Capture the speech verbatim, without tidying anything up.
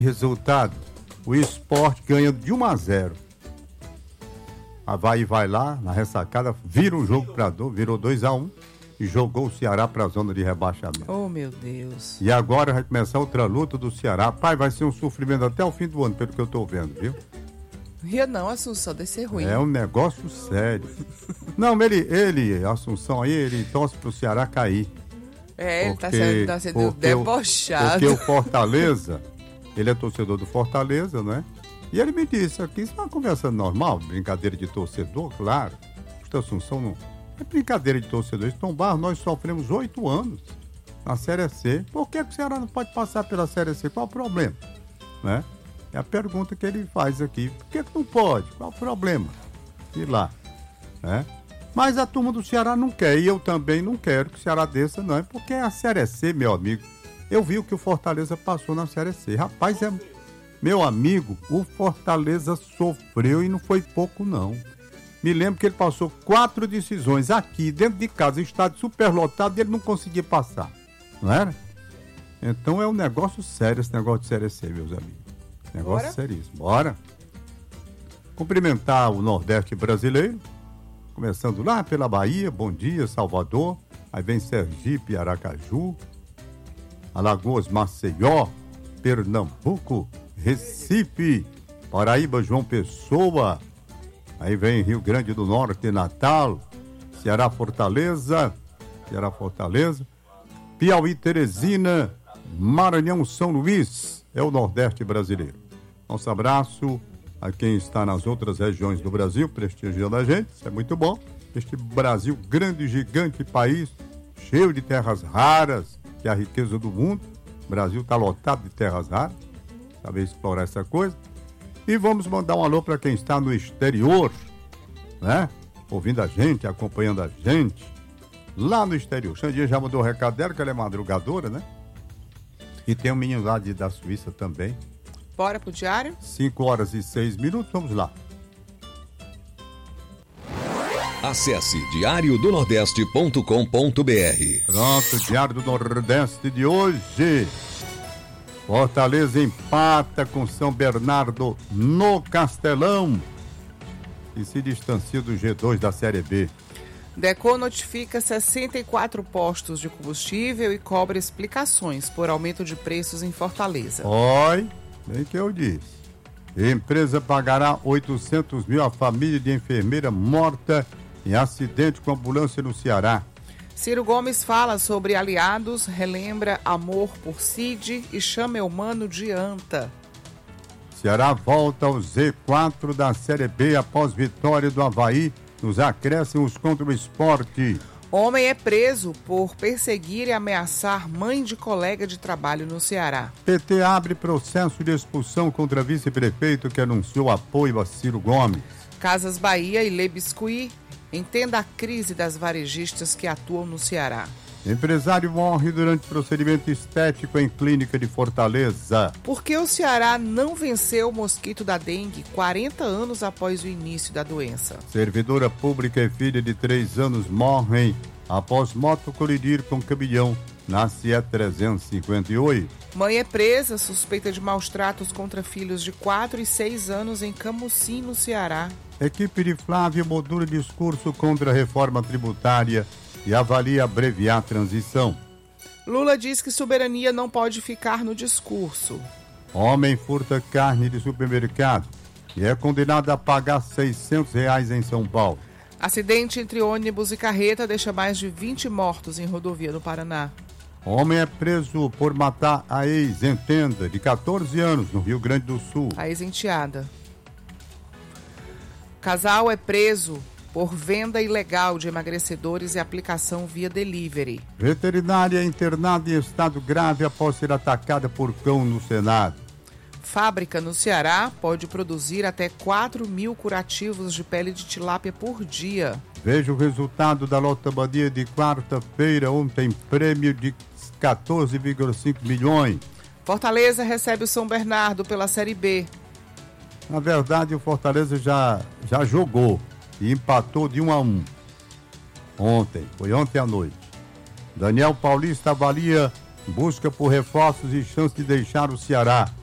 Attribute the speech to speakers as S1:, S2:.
S1: Resultado, o Sport ganha de um a zero. Avaí vai lá, na ressacada, vira um jogo para dois, virou dois a um e jogou o Ceará para a zona de rebaixamento.
S2: Oh, meu Deus.
S1: E agora vai começar outra luta do Ceará. Pai, vai ser um sofrimento até o fim do ano, pelo que eu tô vendo, viu?
S2: Ria não, Assunção, deve ser ruim.
S1: É um negócio sério. Não, ele, ele, Assunção aí, ele torce pro Ceará cair.
S2: É, ele
S1: porque,
S2: tá sendo, tá sendo
S1: porque
S2: debochado.
S1: O, porque o Fortaleza, ele é torcedor do Fortaleza, né? E ele me disse aqui, isso é uma conversa normal, brincadeira de torcedor, claro. Esta Assunção não é brincadeira de torcedor. Tom Barros, nós sofremos oito anos na Série C. Por que, que o Ceará não pode passar pela Série C? Qual o problema? Né? É a pergunta que ele faz aqui. Por que, que não pode? Qual o problema? Ir lá. Né? Mas a turma do Ceará não quer, e eu também não quero que o Ceará desça, não. É porque a Série C, meu amigo, eu vi o que o Fortaleza passou na Série C. Rapaz, é... meu amigo, o Fortaleza sofreu e não foi pouco, não. Me lembro que ele passou quatro decisões aqui, dentro de casa, estádio superlotado, e ele não conseguia passar. Não era? Então é um negócio sério esse negócio de Série C, meus amigos. Negócio Bora. seríssimo. Bora. Cumprimentar o Nordeste brasileiro, começando lá pela Bahia, bom dia, Salvador, aí vem Sergipe, Aracaju, Alagoas, Maceió, Pernambuco, Recife, Paraíba, João Pessoa, aí vem Rio Grande do Norte, Natal, Ceará, Fortaleza, Ceará, Fortaleza, Piauí, Teresina, Maranhão, São Luís, é o Nordeste brasileiro. Nosso abraço a quem está nas outras regiões do Brasil, prestigiando a gente, isso é muito bom. Este Brasil, grande, gigante país, cheio de terras raras, que é a riqueza do mundo. O Brasil está lotado de terras raras, saber explorar essa coisa. E vamos mandar um alô para quem está no exterior, né? Ouvindo a gente, acompanhando a gente, lá no exterior. Xandinha já mandou o recado dela, que ela é madrugadora, né? E tem um menino lá de, da Suíça também.
S2: Bora pro diário?
S1: cinco horas e seis minutos, vamos lá.
S3: Acesse diário do nordeste ponto com ponto br.
S1: Pronto, Diário do Nordeste de hoje. Fortaleza empata com São Bernardo no Castelão e se distancia do G dois da Série B.
S2: Decon notifica sessenta e quatro postos de combustível e cobra explicações por aumento de preços em Fortaleza.
S1: Oi, bem que eu disse. Empresa pagará oitocentos mil à família de enfermeira morta em acidente com ambulância no Ceará.
S2: Ciro Gomes fala sobre aliados, relembra amor por Cid e chama Eumano de anta.
S1: Ceará volta ao Z quatro da Série B após vitória do Avaí nos acréscimos contra o Sport.
S2: Homem é preso por perseguir e ameaçar mãe de colega de trabalho no Ceará.
S1: P T abre processo de expulsão contra vice-prefeito que anunciou apoio a Ciro Gomes.
S2: Casas Bahia e Le Biscuit entenda a crise das varejistas que atuam no Ceará.
S1: Empresário morre durante procedimento estético em clínica de Fortaleza.
S2: Por que o Ceará não venceu o mosquito da dengue quarenta anos após o início da doença?
S1: Servidora pública e filha de três anos morrem após moto colidir com caminhão na C E trezentos e cinquenta e oito.
S2: Mãe é presa, suspeita de maus tratos contra filhos de quatro e seis anos em Camusim, no Ceará.
S1: Equipe de Flávio modula discurso contra a reforma tributária e avalia abreviar a transição.
S2: Lula diz que soberania não pode ficar no discurso.
S1: Homem furta carne de supermercado e é condenado a pagar seiscentos reais em São Paulo.
S2: Acidente entre ônibus e carreta deixa mais de vinte mortos em rodovia no Paraná.
S1: Homem é preso por matar a ex-entenda de catorze anos no Rio Grande do Sul.
S2: A ex-enteada. Casal é preso por venda ilegal de emagrecedores e aplicação via delivery.
S1: Veterinária internada em estado grave após ser atacada por cão no Senado.
S2: Fábrica no Ceará pode produzir até quatro mil curativos de pele de tilápia por dia.
S1: Veja o resultado da loteria de quarta-feira, ontem prêmio de quatorze vírgula cinco milhões.
S2: Fortaleza recebe o São Bernardo pela Série B.
S1: Na verdade, o Fortaleza já, já jogou e empatou de um a um. Ontem, foi ontem à noite. Daniel Paulista avalia busca por reforços e chance de deixar o Ceará.